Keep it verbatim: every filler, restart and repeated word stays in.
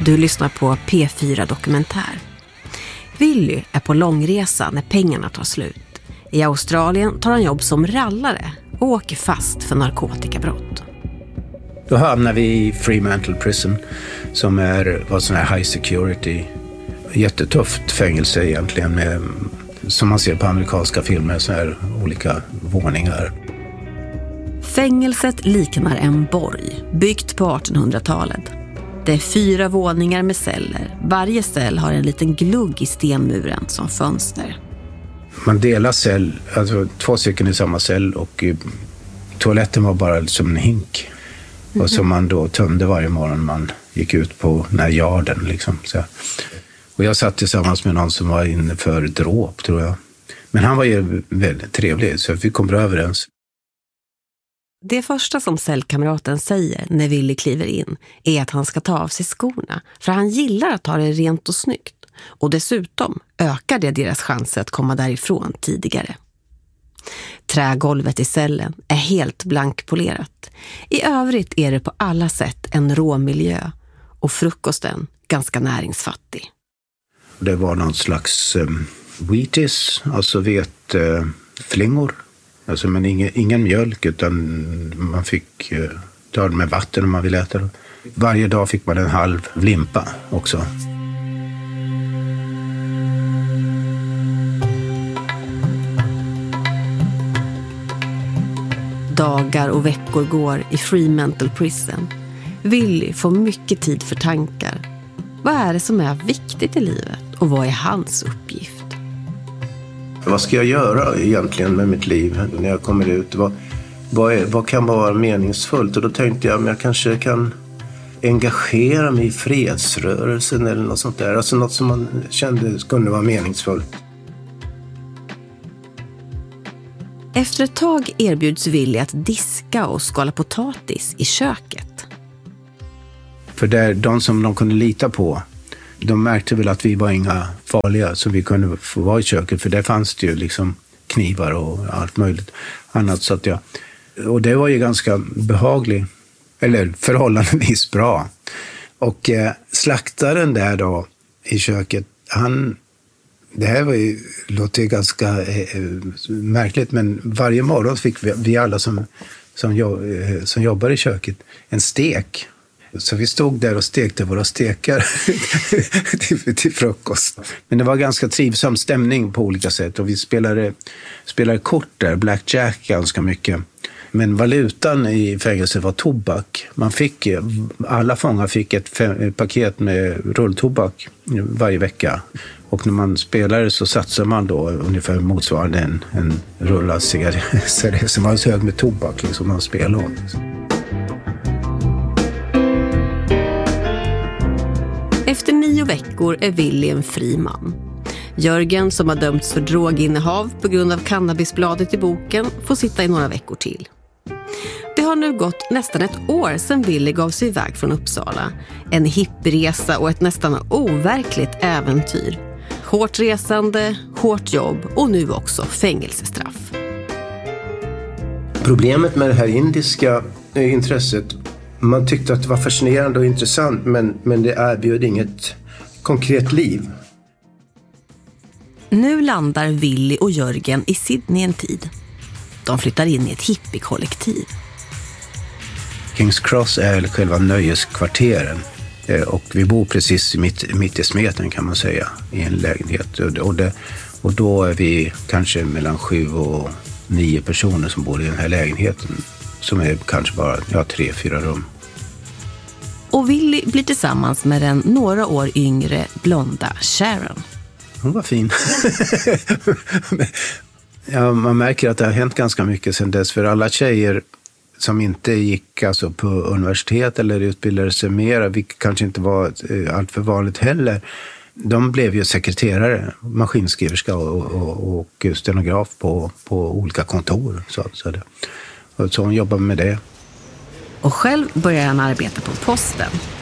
Du lyssnar på P fyra Dokumentär. Willy är på långresa när pengarna tar slut. I Australien tar han jobb som rallare och åker fast för narkotikabrott. Då hamnar vi i Fremantle Prison som är var sån här high security. Jättetufft fängelse egentligen med, som man ser på amerikanska filmer, så här olika våningar. Fängelset liknar en borg, byggt på artonhundratalet. Det är fyra våningar med celler. Varje cell har en liten glugg i stenmuren som fönster. Man delar cell, alltså två stycken i samma cell, och toaletten var bara som en hink. Mm-hmm. Och som man då tömde varje morgon man gick ut på den här yarden liksom. Så. Och jag satt tillsammans med någon som var inne för dråp, tror jag. Men han var ju väldigt trevlig, så vi kom bra överens. Det första som cellkamraten säger när Willy kliver in är att han ska ta av sig skorna, för han gillar att ha det rent och snyggt. Och dessutom ökar det deras chanser att komma därifrån tidigare. Trägolvet i cellen är helt blankpolerat. I övrigt är det på alla sätt en rå miljö och frukosten ganska näringsfattig. Det var någon slags um, wheaties, alltså vetflingor. Uh, alltså, men ingen, ingen mjölk, utan man fick uh, ta det med vatten om man ville äta det. Varje dag fick man en halv limpa också. Dagar och veckor går i Fremantle Prison. Willy får mycket tid för tankar. Vad är det som är viktigt i livet och vad är hans uppgift? Vad ska jag göra egentligen med mitt liv när jag kommer ut? Vad, vad, är, vad kan vara meningsfullt? Och då tänkte jag att jag kanske kan engagera mig i fredsrörelsen eller något sånt där. Alltså något som man kände skulle vara meningsfullt. Efter ett tag erbjuds Willy att diska och skala potatis i köket. För där, de som de kunde lita på, de märkte väl att vi var inga farliga, så vi kunde få vara i köket. För där fanns det ju liksom knivar och allt möjligt annat. Så att jag, och det var ju ganska behagligt, eller förhållandevis bra. Och eh, slaktaren där då i köket, han... Det här var ju, låter ganska eh, märkligt, men varje morgon fick vi, vi alla som, som, jo, eh, som jobbar i köket en stek. Så vi stod där och stekte våra stekar till, till frukost. Men det var ganska trivsam stämning på olika sätt, och vi spelade, spelade kort där, blackjack ganska mycket. Men valutan i fängelset var tobak. Man fick, alla fångar fick ett, fem, ett paket med rulltobak varje vecka. Och när man spelade så satsade man då ungefär motsvarande en, en rullad cigarett som var så hög med tobak liksom man spelade åt. Efter nio veckor är Willy en fri man. Jörgen, som har dömts för droginnehav på grund av cannabisbladet i boken, får sitta i några veckor till. Det har nu gått nästan ett år sedan Willy gav sig iväg från Uppsala. En hippresa och ett nästan overkligt äventyr. Hårt resande, hårt jobb och nu också fängelsestraff. Problemet med det här indiska intresset, man tyckte att det var fascinerande och intressant, men, men det erbjöd inget konkret liv. Nu landar Willy och Jörgen i Sydney en tid. De flyttar in i ett hippiekollektiv. Kings Cross är själva nöjeskvarteren. Och vi bor precis mitt, mitt i smeten, kan man säga, i en lägenhet. Och, det, och då är vi kanske mellan sju och nio personer som bor i den här lägenheten. Som är kanske bara ja, tre, fyra rum. Och Willy blir tillsammans med den några år yngre blonda Sharon. Hon var fin. Ja, man märker att det har hänt ganska mycket sedan dess. För alla tjejer som inte gick alltså på universitet eller utbildade sig mera, vilket kanske inte var allt för vanligt heller, de blev ju sekreterare, maskinskriverska och, och, och stenograf på, på olika kontor. Så, så, det. så hon jobbade med det. Och själv började han arbeta på posten.